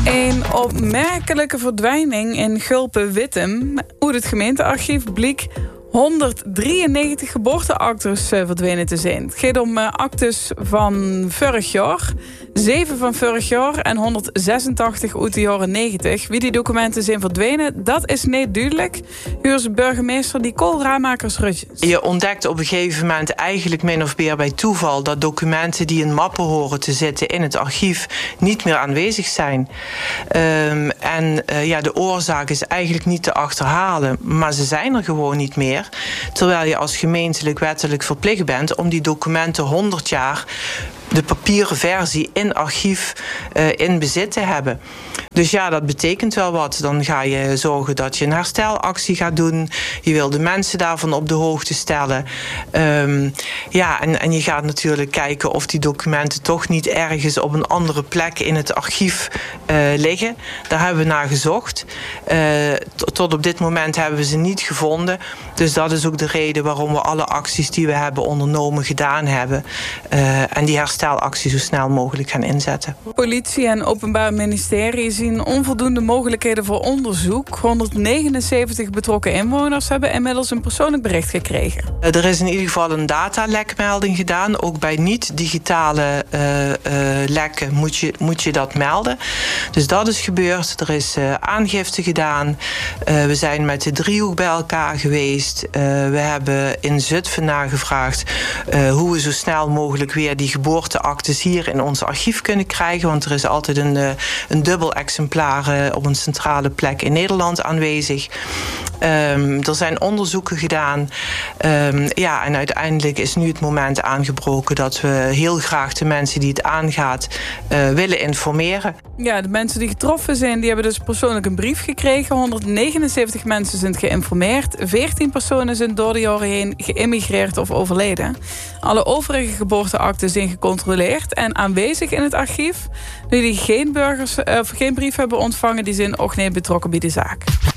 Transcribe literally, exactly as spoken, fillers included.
Een opmerkelijke verdwijning in Gulpen-Wittem. Uit het gemeentearchief bleek honderddrieënnegentig geboorteactes verdwenen te zijn. Het gaat om actes van vorig jaar, zeven van vorig jaar en honderdzesentachtig uit de jaren negentig. Wie die documenten zijn verdwenen, dat is niet duidelijk. Huurs burgemeester Nicole Ramakers-Rutjes. Je ontdekt op een gegeven moment eigenlijk min of meer bij toeval dat documenten die in mappen horen te zitten in het archief niet meer aanwezig zijn. Um, en uh, ja, de oorzaak is eigenlijk niet te achterhalen, maar ze zijn er gewoon niet meer. Terwijl je als gemeentelijk wettelijk verplicht bent om die documenten honderd jaar, de papieren versie in archief uh, in bezit te hebben. Dus ja, dat betekent wel wat. Dan ga je zorgen dat je een herstelactie gaat doen. Je wil de mensen daarvan op de hoogte stellen. Um, ja, en, en je gaat natuurlijk kijken of die documenten toch niet ergens op een andere plek in het archief uh, liggen. Daar hebben we naar gezocht. Uh, t- tot op dit moment hebben we ze niet gevonden. Dus dat is ook de reden waarom we alle acties die we hebben ondernomen gedaan hebben. Uh, en die herstelactie zo snel mogelijk gaan inzetten. Politie en Openbaar Ministerie zien onvoldoende mogelijkheden voor onderzoek. honderdnegenenzeventig betrokken inwoners hebben inmiddels een persoonlijk bericht gekregen. Er is in ieder geval een datalekmelding gedaan. Ook bij niet-digitale uh, uh, lekken moet je, moet je dat melden. Dus dat is gebeurd. Er is uh, aangifte gedaan. Uh, we zijn met de driehoek bij elkaar geweest. Uh, we hebben in Zutphen nagevraagd uh, hoe we zo snel mogelijk weer die geboorteactes hier in ons archief kunnen krijgen. Want er is altijd een, uh, een dubbel exemplaar uh, op een centrale plek in Nederland aanwezig. Um, er zijn onderzoeken gedaan. Um, ja, en uiteindelijk is nu het moment aangebroken dat we heel graag de mensen die het aangaat uh, willen informeren. Ja, de mensen die getroffen zijn, die hebben dus persoonlijk een brief gekregen. honderdnegenenzeventig mensen zijn geïnformeerd. veertien personen zijn door de jaren heen geïmmigreerd of overleden. Alle overige geboorteacten zijn gecontroleerd en aanwezig in het archief. Nu die geen burgers, uh, geen brief hebben ontvangen, die zijn ook niet betrokken bij de zaak.